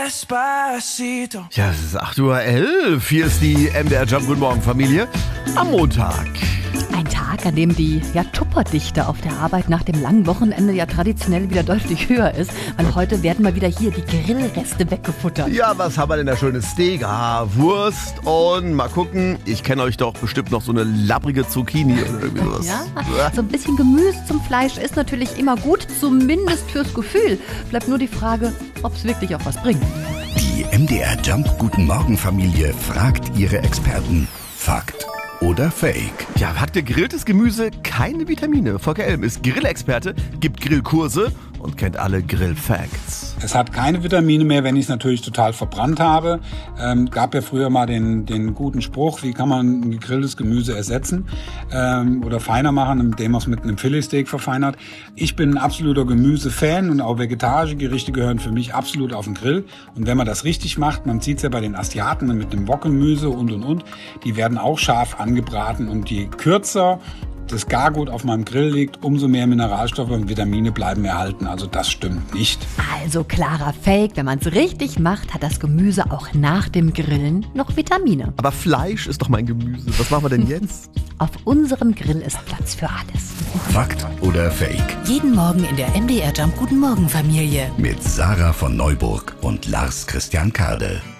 Despacito. Ja, es ist 8:11 Uhr. Hier ist die MDR Jump. Guten Morgen, Familie. Am Montag. Ein Tag, an dem die Tupperdichte auf der Arbeit nach dem langen Wochenende ja traditionell wieder deutlich höher ist, weil heute werden mal wieder hier die Grillreste weggefuttert. Ja, was haben wir denn da schönes Steak? Wurst und mal gucken. Ich kenne euch doch bestimmt noch so eine labbrige Zucchini oder irgendwie sowas. Ja, so ein bisschen Gemüse zum Fleisch ist natürlich immer gut, zumindest fürs Gefühl. Bleibt nur die Frage, ob es wirklich auch was bringt. Die MDR Jump Guten Morgen Familie fragt ihre Experten. Fakt oder Fake? Ja, hat gegrilltes Gemüse keine Vitamine? Volker Elm ist Grillexperte, gibt Grillkurse und kennt alle Grill-Facts. Es hat keine Vitamine mehr, wenn ich es natürlich total verbrannt habe. Gab ja früher mal den guten Spruch, wie kann man ein gegrilltes Gemüse ersetzen oder feiner machen, indem man es mit einem Filetsteak verfeinert. Ich bin ein absoluter Gemüsefan und auch vegetarische Gerichte gehören für mich absolut auf den Grill. Und wenn man das richtig macht, man sieht es ja bei den Asiaten mit dem Wokgemüse und, die werden auch scharf angebraten und je kürzer das Gargut auf meinem Grill liegt, umso mehr Mineralstoffe und Vitamine bleiben erhalten. Also das stimmt nicht. Also klarer Fake, wenn man es richtig macht, hat das Gemüse auch nach dem Grillen noch Vitamine. Aber Fleisch ist doch mein Gemüse. Was machen wir denn jetzt? Auf unserem Grill ist Platz für alles. Fakt oder Fake? Jeden Morgen in der MDR Jump Guten Morgen Familie. Mit Sarah von Neuburg und Lars Christian Kade.